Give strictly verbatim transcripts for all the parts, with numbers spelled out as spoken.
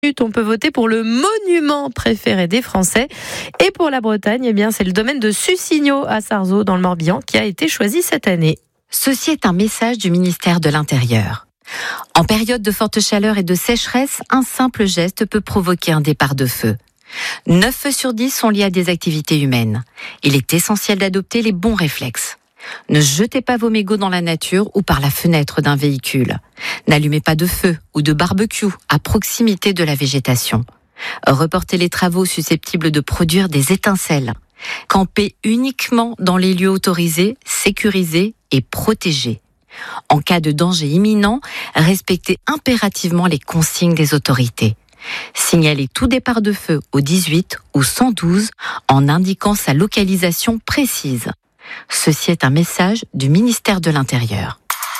On peut voter pour le monument préféré des Français. Et pour la Bretagne, eh bien, c'est le domaine de Sussigno à Sarzeau dans le Morbihan qui a été choisi cette année. Ceci est un message du ministère de l'Intérieur. En période de forte chaleur et de sécheresse, un simple geste peut provoquer un départ de feu. neuf feux sur dix sont liés à des activités humaines. Il est essentiel d'adopter les bons réflexes. Ne jetez pas vos mégots dans la nature ou par la fenêtre d'un véhicule. N'allumez pas de feu ou de barbecue à proximité de la végétation. Reportez les travaux susceptibles de produire des étincelles. Campez uniquement dans les lieux autorisés, sécurisés et protégés. En cas de danger imminent, respectez impérativement les consignes des autorités. Signalez tout départ de feu au dix-huit ou cent douze en indiquant sa localisation précise. Ceci est un message du ministère de l'Intérieur.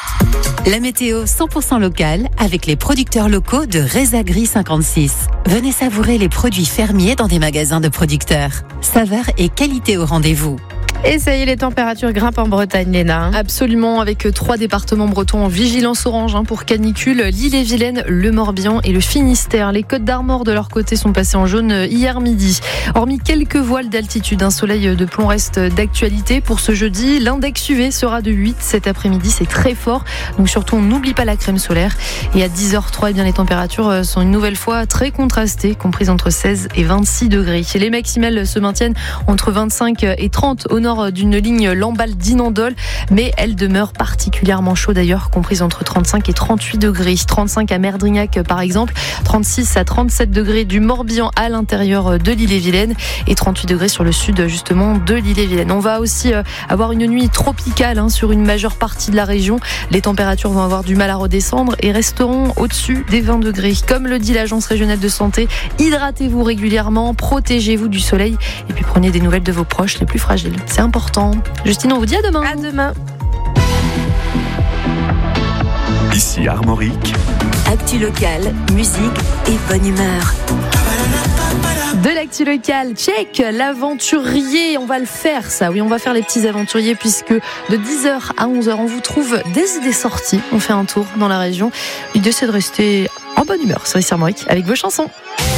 La météo cent pour cent locale avec les producteurs locaux de Résagri cinquante-six. Venez savourer les produits fermiers dans des magasins de producteurs. Saveur et qualité au rendez-vous. Et ça y est, les températures grimpent en Bretagne, Léna. Absolument, avec trois départements bretons en vigilance orange hein, pour canicule, l'Ille-et-Vilaine, le Morbihan et le Finistère. Les Côtes d'Armor, de leur côté, sont passés en jaune hier midi. Hormis quelques voiles d'altitude, un soleil de plomb reste d'actualité pour ce jeudi. L'index U V sera de huit cet après-midi, c'est très fort. Donc surtout, on n'oublie pas la crème solaire. Et à dix heures trois, eh bien, les températures sont une nouvelle fois très contrastées, comprises entre seize et vingt-six degrés. Les maximales se maintiennent entre vingt-cinq et trente au nord d'une ligne Lamballe-Dinandol, mais elle demeure particulièrement chaude d'ailleurs, comprise entre trente-cinq et trente-huit degrés. trente-cinq à Merdrignac par exemple, trente-six à trente-sept degrés du Morbihan à l'intérieur de l'Ille-et-Vilaine et trente-huit degrés sur le sud justement de l'Ille-et-Vilaine. On va aussi avoir une nuit tropicale hein, sur une majeure partie de la région. Les températures vont avoir du mal à redescendre et resteront au-dessus des vingt degrés. Comme le dit l'Agence régionale de santé, hydratez-vous régulièrement, protégez-vous du soleil et puis prenez des nouvelles de vos proches les plus fragiles. C'est important. Justine, on vous dit à demain. À demain. Ici Armorique. Actu locale, musique et bonne humeur. De l'actu locale, check, l'aventurier, on va le faire ça, oui on va faire les petits aventuriers puisque de dix heures à onze heures on vous trouve des idées sorties, on fait un tour dans la région, l'idée c'est de rester en bonne humeur sur Ici Armorique avec vos chansons.